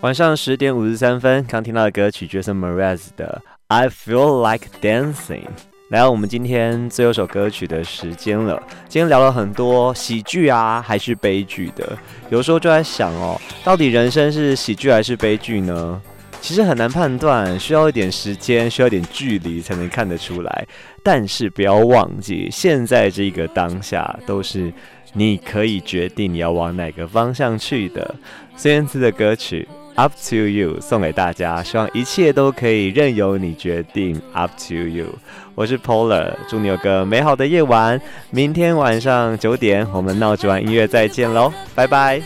晚上10:53，刚听到的歌曲 Jason Mraz 的 I Feel Like Dancing。来到我们今天最后首歌曲的时间了。今天聊了很多喜剧啊，还是悲剧的。有时候就在想哦，到底人生是喜剧还是悲剧呢？其实很难判断，需要一点时间，需要一点距离才能看得出来。但是不要忘记，现在这个当下都是你可以决定你要往哪个方向去的。孙燕姿的歌曲 Up to You 送给大家，希望一切都可以任由你决定。Up to You， 我是 Polar， 祝你有个美好的夜晚。明天晚上9点，我们闹着玩音乐再见喽，拜拜。